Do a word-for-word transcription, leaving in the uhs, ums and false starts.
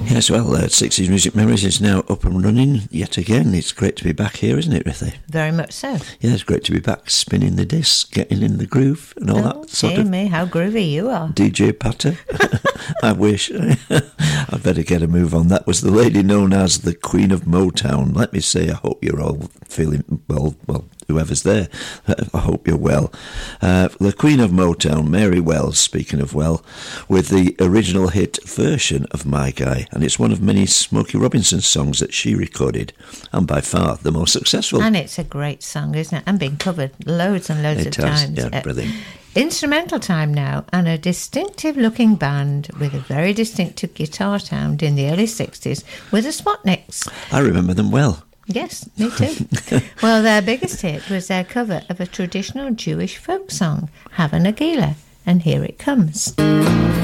Yes, well, uh, sixties Music Memories is now up and running yet again. It's great to be back here, isn't it, Rithy? Very much so. Yeah, it's great to be back, spinning the disc, getting in the groove and all oh, that sort dear of... me, how groovy you are. D J patter. I wish. I'd better get a move on. That was the lady known as the Queen of Motown. Let me say, I hope you're all feeling well, well, whoever's there, I hope you're well. Uh, the Queen of Motown, Mary Wells, speaking of well, with the original hit version of My Guy, and it's one of many Smokey Robinson songs that she recorded, and by far the most successful. And it's a great song, isn't it? And been covered loads and loads it of has, times. Yeah, brilliant. Uh, Instrumental time now, and a distinctive looking band with a very distinctive guitar sound in the early sixties with the Spotnicks. I remember them well. Yes, me too. Well, their biggest hit was their cover of a traditional Jewish folk song, Hava Nagila, and here it comes.